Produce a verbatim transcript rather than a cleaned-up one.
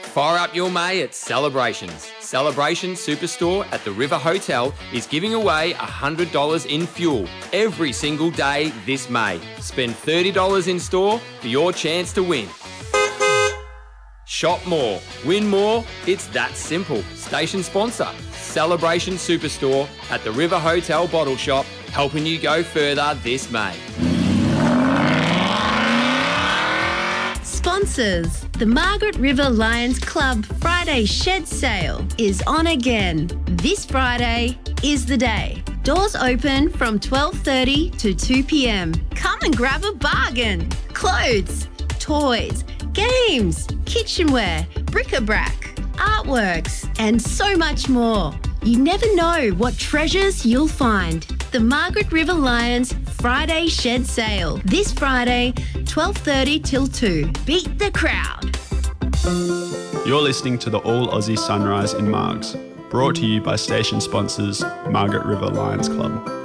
Fire up your May at Celebrations. Celebration Superstore at the River Hotel is giving away one hundred dollars in fuel every single day this May. Spend thirty dollars in store for your chance to win. Shop more, win more, it's that simple. Station sponsor, Celebration Superstore at the River Hotel Bottle Shop, helping you go further this May. Sponsors. The Margaret River Lions Club Friday Shed Sale is on again. This Friday is the day. Doors open from twelve thirty to two p.m. Come and grab a bargain. Clothes, toys, games, kitchenware, bric-a-brac, artworks, and so much more. You never know what treasures you'll find. The Margaret River Lions Friday Shed Sale. This Friday, twelve thirty till two. Beat the crowd. You're listening to the All Aussie Sunrise in Margs, brought to you by station sponsors Margaret River Lions Club.